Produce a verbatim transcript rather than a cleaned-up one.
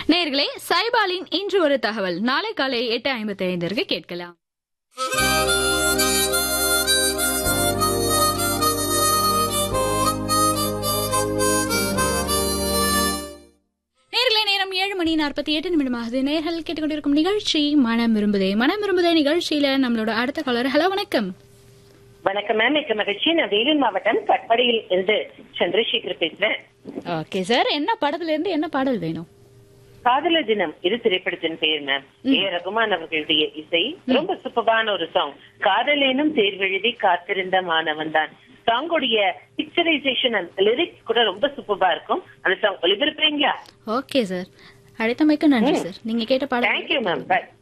நேயர்களே, சைபாலின் இன்று ஒரு தகவல் நாளை காலை எட்டு ஐம்பத்தி ஐந்திற்கு கேட்கலாம். நேயர்களே, நேரம் ஏழு மணி நாற்பத்தி எட்டு நிமிடமாகுது. நேயர்கள் கேட்டுக்கொண்டிருக்கும் நிகழ்ச்சி மனம் விரும்புதே. மனம் விரும்புதே நிகழ்ச்சியில நம்மளோட அடுத்த காலர். ஹலோ, வணக்கம். வணக்கம் மேம், மிக்க மகிழ்ச்சி. நான் வேலூர் மாவட்டம் கட்படியில் இருந்து சந்திரசேகர் பேசுறேன். ஓகே சார், என்ன படத்துல இருந்து என்ன பாடல் வேணும்? காதலர் தினம் இது திரைப்படத்தின் பெயர் மேம். ஏ ரகுமான் அவர்களுடைய இசை ரொம்ப சூப்பரான ஒரு சாங். காதலேனும் தேர்வெழுதி காத்திருந்த மாணவன் தான் சாங்குடைய பிக்சரைசேஷன் அண்ட் லிரிக்ஸ் கூட ரொம்ப சூப்பரா இருக்கும். அந்த சாங் ஒளிபரப்புறீங்களா? ஓகே சார், அழைத்தமைக்கு நன்றி சார். நீங்க கேட்ட பாடல். Thank you ma'am. பை.